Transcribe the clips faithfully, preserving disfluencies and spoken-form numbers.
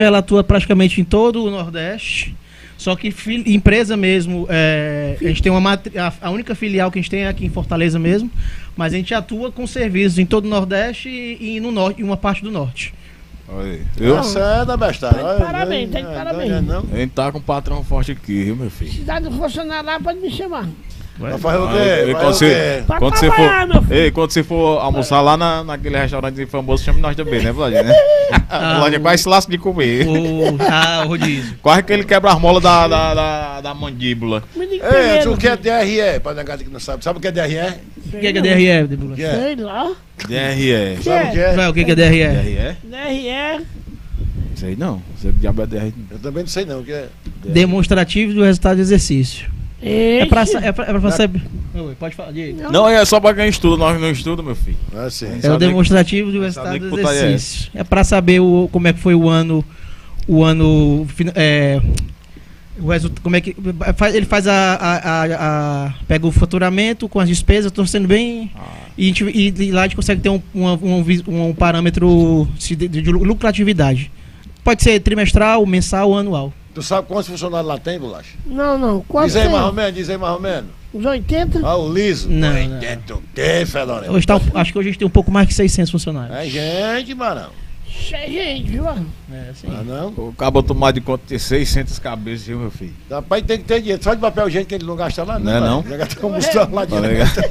ela atua praticamente em todo o Nordeste, só que fil- empresa mesmo, é, a gente tem uma matri- a, a única filial que a gente tem é aqui em Fortaleza mesmo, mas a gente atua com serviços em todo o Nordeste e, e no norte, em uma parte do Norte. Oi. Eu? Nossa, é da bestada. Tá de parabéns, tá de parabéns. Não, A gente tá com um patrão forte aqui, viu, meu filho? Precisar do funcionário lá, pode me chamar. Vai fazer o Ah, quê? e Vai quando o você, quê? Pode quando você trabalhar, meu for, filho. ei, quando você for almoçar lá na, naquele restaurante famoso, chame nós também, né, Vladinho? Né? Ah, Vladinho quase se lasca de comer. O, ah, o rodízio. Quase que ele quebra as molas da, da, da, da mandíbula. Me diga Ei, primeiro, o que é filho. D R E? Para negar que não sabe. Sabe o que é D R E? O que é, que é D R E, Débora? Que é? Sei lá. D R E. Que Sabe o que é? Vai, o que é, que é D R E? D R E? D R E. Sei não. Sei que diabo é D R E. Eu também não sei não o que é. Demonstrativo do resultado do exercício. É pra, sa- é pra, é pra saber. Oi, pode falar, Diego. Não, é só pra quem estuda, nós não estudamos, meu filho. Ah, sim. É o Sabe demonstrativo do sabe resultado que do putaria é exercício. É pra saber o, como é que foi o ano. O ano. fin- É, o resultado, como é que. faz- Ele faz a, a- a- a- pega o faturamento com as despesas, estou sendo bem. E, a gente- e- e lá a gente consegue ter um, uma- um, vis- um parâmetro se de, de lucratividade. Pode ser trimestral, mensal ou anual. Tu sabe quantos funcionários lá tem, Bolacha? Não, não. Quanto Diz aí tem? mais ou menos, diz aí mais ou menos. Uns oitenta? Ah, o liso. Não, não. oitenta o quê, Fedorento? Hoje tá, um- acho que hoje a gente tem um pouco mais que seiscentos funcionários. É gente, Barão. Cheio, gente, viu? É, assim. Ah, não? O cabo tomar de conta de seiscentas cabeças, viu, meu filho? Rapaz, tem que ter dinheiro. Só de papel gente que ele não gasta lá, Não é Barão. não? Já gasta combustão lá Tá direto. ligado?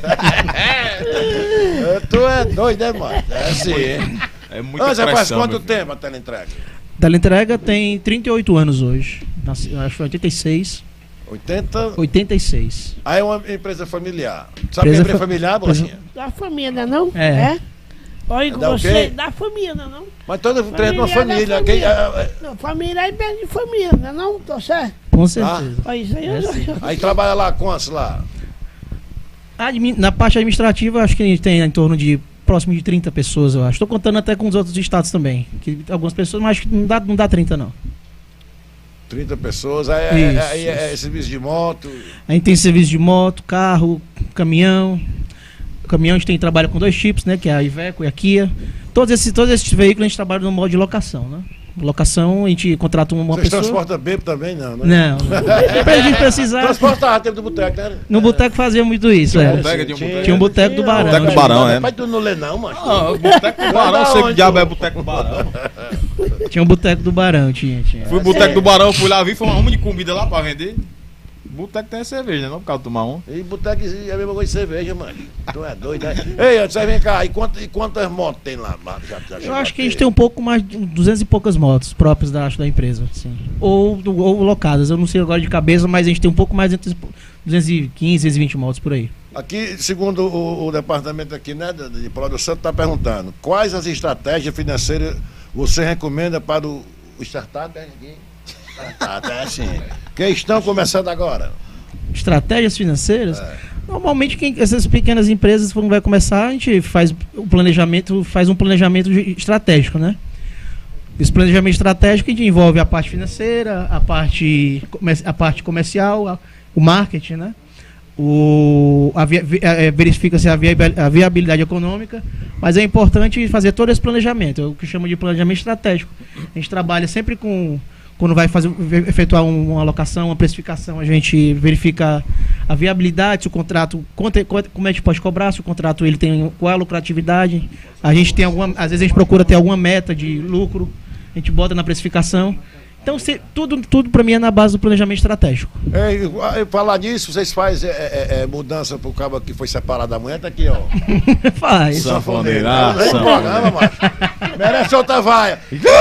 É, tu é doido, né, mano? É assim, hein? É muita Ah, você faz pressão, quanto meu filho. tempo a teleentrega? Teleentrega tem trinta e oito anos hoje. Nasci, acho que foi oitenta e seis. oitenta? oitenta e seis. Aí é uma empresa familiar. Sabe Empresa que é empresa fa- familiar, Bolachinha? Da família, não? É. Olha com Da o você, quê? da família, não? Mas todo treino é uma Família da família. Quem, família. é, é, Não, família aí perto de família, não? não? Tô certo? Com certeza. Olha isso aí. É eu sim. já- aí trabalha lá quantos lá? Admi- Na parte administrativa, acho que a gente tem em torno de próximo de trinta pessoas, eu acho. Estou contando até com os outros estados também. Que algumas pessoas, mas acho que não dá, não dá trinta, não. trinta pessoas. Aí é, Isso, aí é, é isso. serviço de moto. A gente tem serviço de moto, carro, caminhão. O caminhão a gente tem trabalha com dois tipos, né? Que é a Iveco e a Kia. Todos esses, todos esses veículos a gente trabalha no modo de locação, né? Locação, a gente contrata uma Vocês pessoa. transportam bebo também, não, né? Não, não. Depois a gente precisar. Transportava tempo do boteco, né? No boteco fazia muito isso, Tinha um é. boteco, tinha um boteco. Tinha um boteco do Barão. Boteco do Barão, é. Mas tu não lê não, mano. Ah, o boteco do Barão, sei que diabo é boteco do Barão. Tinha um boteco do Barão, tinha, tinha. Fui pro boteco do Barão, fui lá, vi, foi uma ruma de comida lá pra vender. Boteco tem cerveja, né? Não por causa de tomar um. E boteco é a mesma coisa de cerveja, mano. Tu é doido, né? Ei, antes vem cá, e quantas, e quantas motos tem lá? Já, já Eu chegou acho que a gente ter? tem um pouco mais de duzentas e poucas motos próprias da, acho, da empresa, assim. Ou, do- ou locadas, eu não sei agora de cabeça, mas a gente tem um pouco mais de duzentas e quinze, duzentas e vinte motos por aí. Aqui, segundo o, o departamento aqui, né, de, de produção, está perguntando quais as estratégias financeiras você recomenda para o, o startup? É aqui? Startup, é assim. Que estão começando agora. Estratégias financeiras? Normalmente quem, essas pequenas empresas, quando vai começar, a gente faz o planejamento, faz um planejamento de- estratégico, né? Esse planejamento estratégico a gente envolve a parte financeira, a parte, comer- a parte comercial, a- o marketing, né? O, a via- vi- eh, verifica-se a, via- a viabilidade econômica, mas é importante fazer todo esse planejamento, é o que chama de planejamento estratégico. A gente trabalha sempre com, quando vai fazer, efetuar um- uma alocação, uma precificação, a gente verifica a viabilidade, se o contrato, quanto, é- quanto- como é que a gente pode cobrar, se o contrato ele tem, qual é a lucratividade. A gente tem alguma, às vezes a gente procura ter alguma meta de lucro, a gente bota na precificação. Então, se, tudo, tudo para mim é na base do planejamento estratégico. Ei, e- falar nisso, vocês fazem é, é, é, mudança pro cabo que foi separado da mulher? Tá aqui, ó. Faz. Sanfoneira, Não, sanfoneira. programa, macho. Merece outra vaia.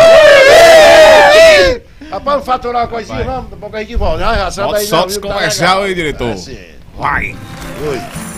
Rapaz, vamos faturar uma coisinha, vamos, daqui a pouco a gente volta. Ah, já sabe Solta aí, solta não, esse viu? Tá comercial legal. aí, diretor. É assim. Vai. Oi.